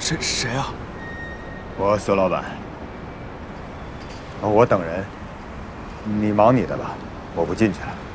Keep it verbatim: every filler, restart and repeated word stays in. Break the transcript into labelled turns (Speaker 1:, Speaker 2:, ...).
Speaker 1: 谁谁啊？
Speaker 2: 我孙老板。我等人，你忙你的吧，我不进去了。